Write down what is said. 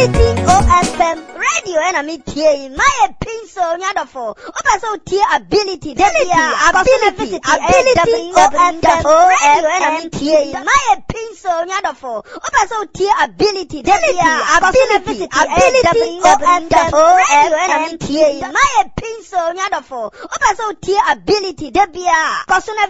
Ability OFM radio and I meet here my pencil nyadofo. Opa so tie ability ability OFM radio and I meet here my pencil nyadofo. Opa so tie ability ability OFM radio and I meet here my pencil nyadofo. Opa so tie ability debia.